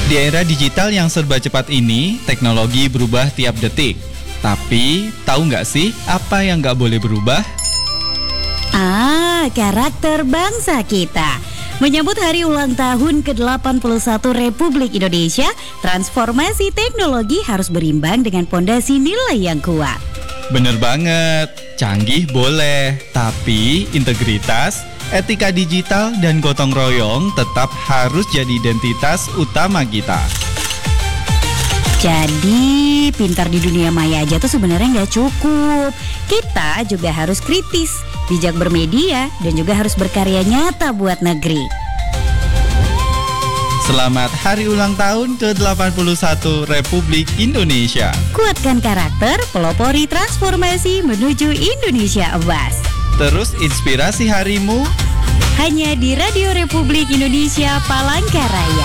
Di era digital yang serba cepat ini, teknologi berubah tiap detik. Tapi, tahu nggak sih apa yang nggak boleh berubah? Karakter bangsa kita. Menyambut hari ulang tahun ke-81 Republik Indonesia, transformasi teknologi harus berimbang dengan pondasi nilai yang kuat. Bener banget, canggih boleh, tapi integritas, etika digital, dan gotong royong tetap harus jadi identitas utama kita. Jadi, pintar di dunia maya aja tuh sebenarnya nggak cukup. Kita juga harus kritis, bijak bermedia, dan juga harus berkarya nyata buat negeri. Selamat Hari Ulang Tahun ke-81 Republik Indonesia. Kuatkan karakter, pelopori transformasi menuju Indonesia Emas. Terus inspirasi harimu hanya di Radio Republik Indonesia Palangkaraya.